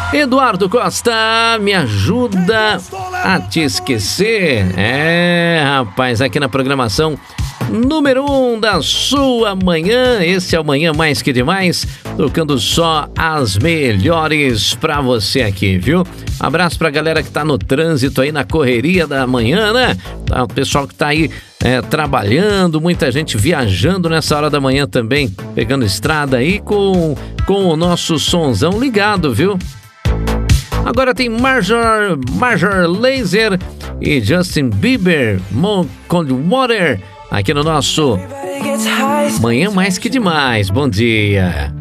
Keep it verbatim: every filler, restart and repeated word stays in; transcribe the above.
Eduardo Costa, me ajuda a te esquecer. É, rapaz, aqui na programação número um da sua manhã. Esse é o Manhã Mais Que Demais, tocando só as melhores pra você aqui, viu? Abraço pra galera que tá no trânsito aí, na correria da manhã, né? Tá, o pessoal que tá aí é, trabalhando, muita gente viajando nessa hora da manhã também, pegando estrada aí com, com o nosso sonzão ligado, viu? Agora tem Major, Major Lazer e Justin Bieber, Cold Water, aqui no nosso Manhã Mais Que Demais. Bom dia.